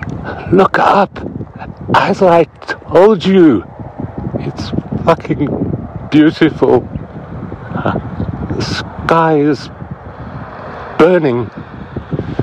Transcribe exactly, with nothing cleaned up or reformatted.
Look up! As I told you! It's fucking beautiful. The sky is burning.